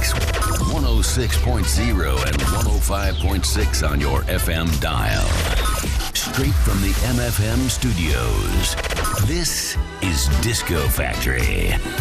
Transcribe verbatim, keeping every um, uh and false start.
Phoenix, one oh six point oh and one oh five point six on your F M dial. Straight from the M F M studios, this is Disco Factory.